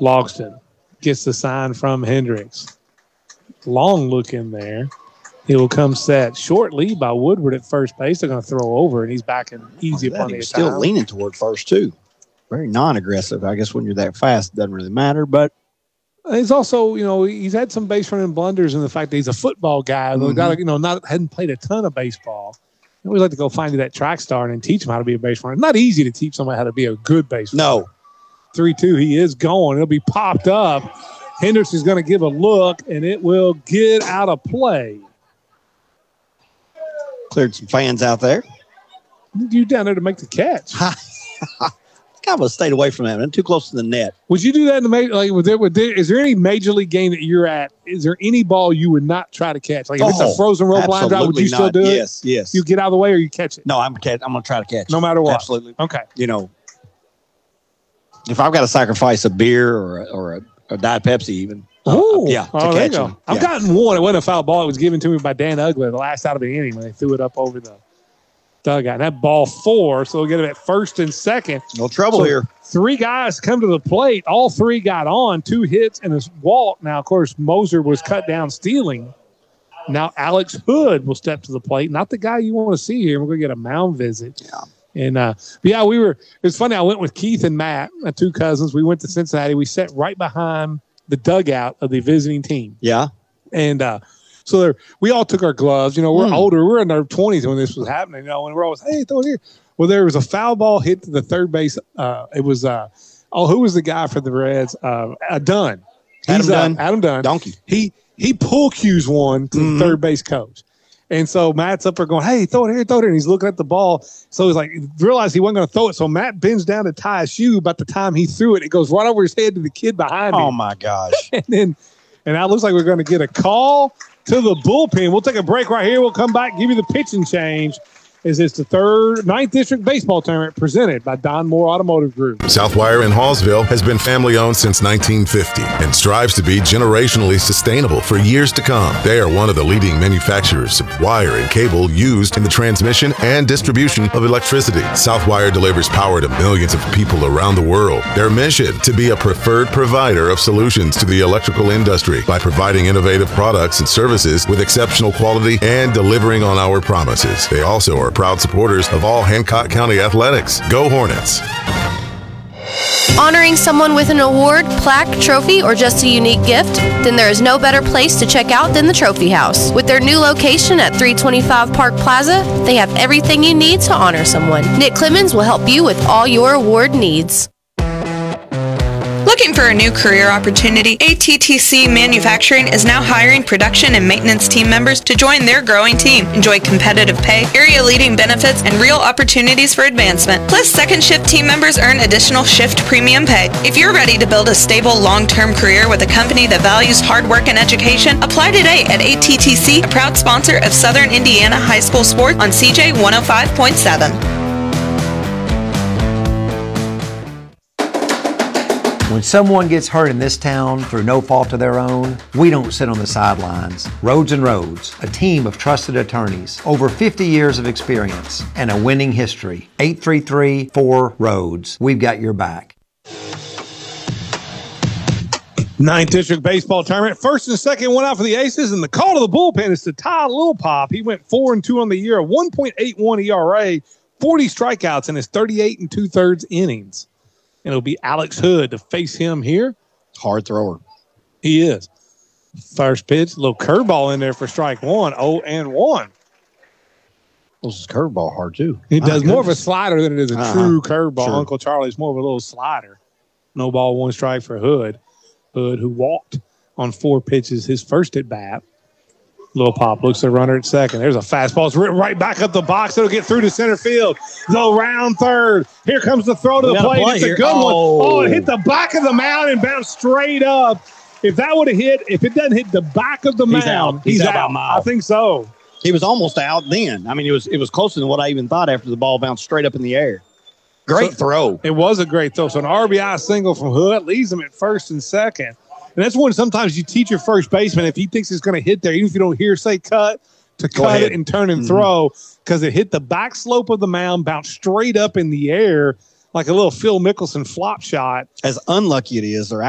Logston gets the sign from Hendricks. Long look in there. He will come set. Short lead by Woodward at first base. They're going to throw over, and he's back in easy plenty of time. Still leaning toward first, too. Very non-aggressive. I guess when you're that fast, it doesn't really matter, but he's also, he's had some base running blunders in the fact that he's a football guy. Hadn't played a ton of baseball. I always like to go find you that track star and then teach him how to be a base runner. It's not easy to teach somebody how to be a good base runner. No. 3-2, he is going. It'll be popped up. Hendricks is going to give a look, and it will get out of play. Cleared some fans out there. You down there to make the catch. Kind of stayed away from that, man. Too close to the net. Would you do that in the major? Is there any major league game that you're at? Is there any ball you would not try to catch? Like if it's a frozen rope line drive, would you still do it? Yes. You get out of the way or you catch it? No, I'm going to try to catch it. No matter what. Absolutely. Okay. If I've got to sacrifice a beer or a Diet Pepsi, even. To catch him. I've gotten one. It wasn't a foul ball. It was given to me by Dan Ugler the last out of the inning when they threw it up over the dugout. And that ball 4, so we'll get it at first and second. No trouble here. 3 guys come to the plate. All 3 got on. 2 hits and a walk. Now, of course, Moser was cut down stealing. Now Alex Hood will step to the plate. Not the guy you want to see here. We're going to get a mound visit. Yeah. And, it was funny. I went with Keith and Matt, my 2 cousins. We went to Cincinnati. We sat right behind the dugout of the visiting team. Yeah. And so we all took our gloves. We're older. We're in our 20s when this was happening, and we're always, hey, throw it here. Well, there was a foul ball hit to the third base. It was, who was the guy for the Reds? Dunn. Adam Dunn. Donkey. He pull cues one to the third base coach. And so Matt's up there going, hey, throw it here. And he's looking at the ball. So he's like, realized he wasn't going to throw it. So Matt bends down to tie his shoe. About the time he threw it, it goes right over his head to the kid behind him. Oh, my gosh. And now it looks like we're going to get a call to the bullpen. We'll take a break right here. We'll come back, give you the pitching change. It's the 9th District Baseball Tournament presented by Don Moore Automotive Group. Southwire in Hallsville has been family-owned since 1950 and strives to be generationally sustainable for years to come. They are one of the leading manufacturers of wire and cable used in the transmission and distribution of electricity. Southwire delivers power to millions of people around the world. Their mission, to be a preferred provider of solutions to the electrical industry by providing innovative products and services with exceptional quality and delivering on our promises. They also are proud supporters of all Hancock County athletics. Go Hornets! Honoring someone with an award, plaque, trophy, or just a unique gift? Then there is no better place to check out than the Trophy House. With their new location at 325 Park Plaza, they have everything you need to honor someone. Nick Clemens will help you with all your award needs. Looking for a new career opportunity? ATTC Manufacturing is now hiring production and maintenance team members to join their growing team. Enjoy competitive pay, area-leading benefits, and real opportunities for advancement. Plus, second shift team members earn additional shift premium pay. If you're ready to build a stable, long-term career with a company that values hard work and education, apply today at ATTC, a proud sponsor of Southern Indiana High School Sports on CJ 105.7. When someone gets hurt in this town through no fault of their own, we don't sit on the sidelines. Roads and Roads, a team of trusted attorneys, over 50 years of experience, and a winning history. 833-4ROADS. We've got your back. 9th District Baseball Tournament. First and second went out for the Aces, and the call to the bullpen is to Ty Lil Pop. He went 4-2 on the year, a 1.81 ERA, 40 strikeouts in his 38 2/3 innings. And it'll be Alex Hood to face him here. Hard thrower. He is. First pitch, a little curveball in there for strike 1, 0-1. This is curveball hard, too. He does more of a slider than it is a true curveball. Sure. Uncle Charlie's more of a little slider. No ball, 1 strike for Hood. Hood, who walked on 4 pitches his first at bat. Lil Pop looks at the runner at second. There's a fastball. It's right back up the box. It'll get through to center field. Go round third. Here comes the throw to the plate. It's a good one. Oh, it hit the back of the mound and bounced straight up. If that would have hit, if it doesn't hit the back of the mound, he's out. I think so. He was almost out then. I mean, it was closer than what I even thought after the ball bounced straight up in the air. Great throw. It was a great throw. So an RBI single from Hood leaves him at first and second. And that's when sometimes you teach your first baseman, if he thinks it's going to hit there, even if you don't hear say cut, to cut it and turn and throw, because it hit the back slope of the mound, bounced straight up in the air like a little Phil Mickelson flop shot. As unlucky it is, they're